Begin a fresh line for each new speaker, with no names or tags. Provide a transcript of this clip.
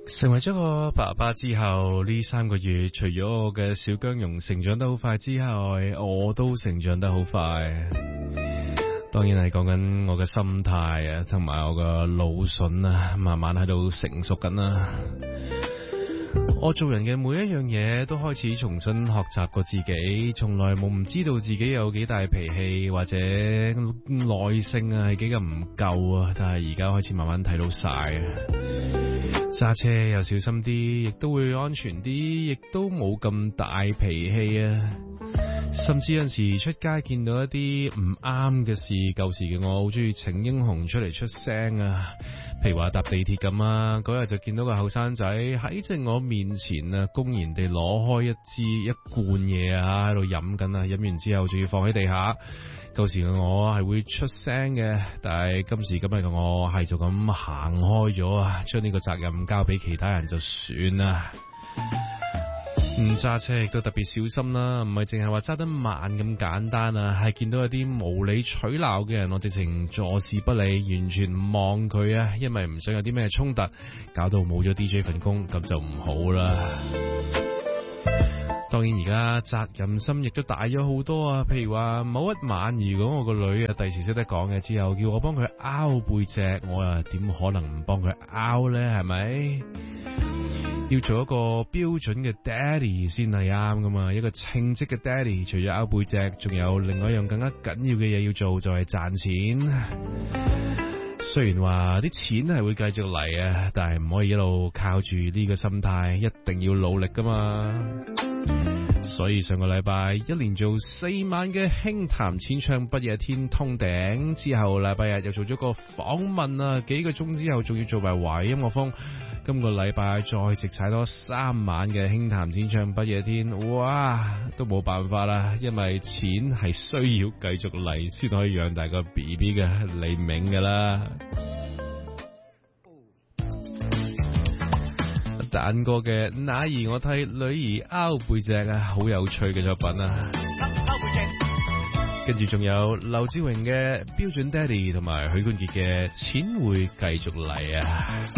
成為咗個爸爸之後，呢3個月除咗我嘅小姜蓉成長得好快之外，我都成長得好快。當然係講緊我嘅心態啊，同埋我嘅腦筍啊，慢慢喺度成熟緊啦。我做人嘅每一樣嘢都開始重新學習過自己，從來冇唔知道自己有幾大脾氣或者耐性啊，係幾咁唔夠啊，但係而家開始慢慢睇到晒啊。揸車又小心啲，亦都會安全啲，亦都冇咁大脾氣啊。甚至有陣時出街見到一啲唔啱嘅事，舊時嘅我好中意請英雄出嚟出聲啊。譬如話搭地鐵咁啊，嗰日就見到個後生仔喺正我面前啊，公然地攞開一罐嘢啊，喺度飲緊啊，飲完之後仲要放喺地下。舊時嘅我係會出聲嘅，但係今時今日嘅我係就咁行開咗啊，將呢個責任交俾其他人就算啦。揸車亦都特別小心啦，唔係淨係話揸得慢咁簡單啊，係見到一啲無理取鬧嘅人，我直情坐視不理，完全唔望佢啊，因為唔想有啲咩衝突，搞到冇咗 DJ 份工，咁就唔好啦。當然而家責任心亦都大咗好多啊，譬如話某一晚，如果我個女啊第時識得講嘅之後，叫我幫佢拗背脊，我又點可能唔幫佢拗呢？係咪？要做一個標準嘅 daddy 先係啱噶嘛，一個稱職嘅 daddy 除咗拗背脊，仲有另外一樣更加緊要嘅嘢要做，就係賺錢。雖然話啲錢係會繼續嚟啊，但係唔可以一路靠住呢個心態，一定要努力噶嘛。所以上個禮拜一連做4晚嘅輕談淺唱不夜天通頂之後，禮拜日又做咗個訪問啊，幾個鐘之後仲要做埋華語音樂風。今個禮拜再直踩多3晚嘅輕談淺唱不夜天，哇，都冇辦法啦，因為錢係需要繼續嚟先可以養大個 BB 嘅，你明噶啦。蛋哥嘅那兒我替女兒拗背脊啊，好有趣嘅作品啊。跟住仲有劉志榮嘅標準 Daddy 同埋許冠傑嘅錢會繼續嚟啊。